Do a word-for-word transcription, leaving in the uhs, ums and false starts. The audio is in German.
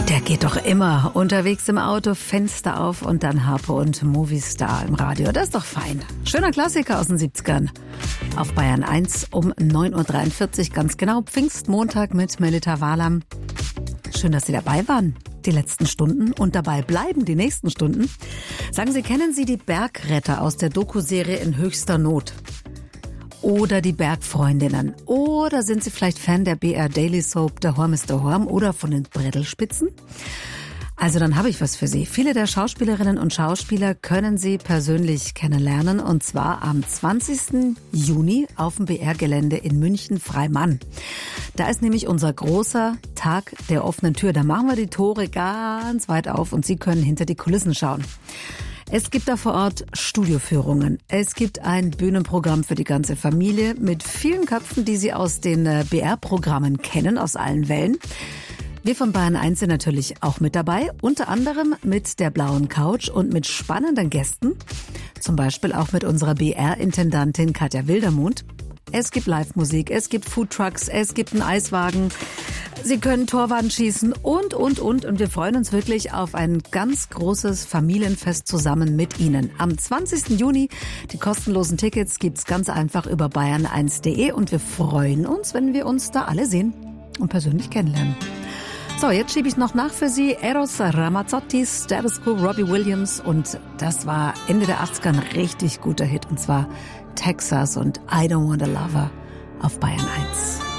Der geht doch immer. Unterwegs im Auto, Fenster auf und dann Harpe und Movistar im Radio. Das ist doch fein. Schöner Klassiker aus den siebzigern. Auf Bayern eins um neun Uhr dreiundvierzig, ganz genau. Pfingstmontag mit Melita Walam. Schön, dass Sie dabei waren. Die letzten Stunden und dabei bleiben die nächsten Stunden. Sagen Sie, kennen Sie die Bergretter aus der Doku-Serie In höchster Not? Oder die Bergfreundinnen? Oder sind Sie vielleicht Fan der B R Daily Soap Der Horm ist der Horm oder von den Brettelspitzen? Also dann habe ich was für Sie. Viele der Schauspielerinnen und Schauspieler können Sie persönlich kennenlernen, und zwar am zwanzigsten Juni auf dem B R-Gelände in München-Freimann. Da ist nämlich unser großer Tag der offenen Tür. Da machen wir die Tore ganz weit auf und Sie können hinter die Kulissen schauen. Es gibt da vor Ort Studioführungen. Es gibt ein Bühnenprogramm für die ganze Familie mit vielen Köpfen, die Sie aus den B R-Programmen kennen, aus allen Wellen. Wir von Bayern eins sind natürlich auch mit dabei, unter anderem mit der blauen Couch und mit spannenden Gästen. Zum Beispiel auch mit unserer B R-Intendantin Katja Wildermuth. Es gibt Live-Musik, es gibt Foodtrucks, es gibt einen Eiswagen. Sie können Torwand schießen und, und, und. Und wir freuen uns wirklich auf ein ganz großes Familienfest zusammen mit Ihnen. Am zwanzigsten Juni, die kostenlosen Tickets gibt's ganz einfach über bayern eins punkt de. Und wir freuen uns, wenn wir uns da alle sehen und persönlich kennenlernen. So, jetzt schiebe ich noch nach für Sie. Eros Ramazzotti, Status Quo, Robbie Williams. Und das war Ende der achtziger ein richtig guter Hit. Und zwar Texas und I Don't Want a Lover auf Bayern eins.